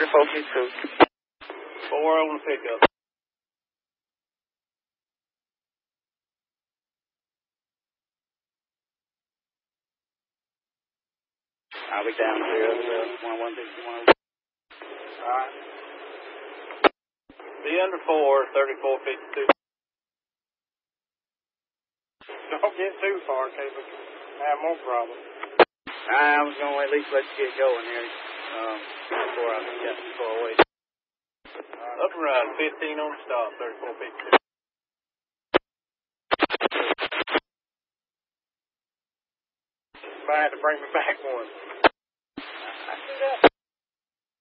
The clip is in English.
3452. 4 on the pickup. I'll be down here at 1161. Alright. Be under 4, 3452. Don't get too far, okay, we can have more problems. I was going to at least let you get going here before I got too far away. Up and ride, 15 on the stop, 3452. Might have to bring me back one.